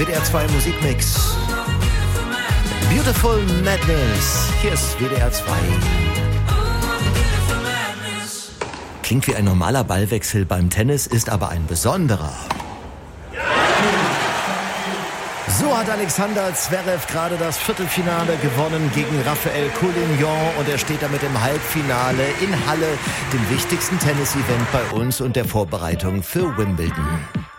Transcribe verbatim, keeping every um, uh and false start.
W D R zwei Musikmix. Beautiful Madness. Hier ist W D R zwei. Klingt wie ein normaler Ballwechsel beim Tennis, ist aber ein besonderer. So hat Alexander Zverev gerade das Viertelfinale gewonnen gegen Raphael Collignon und er steht damit im Halbfinale in Halle, dem wichtigsten Tennis-Event bei uns und der Vorbereitung für Wimbledon.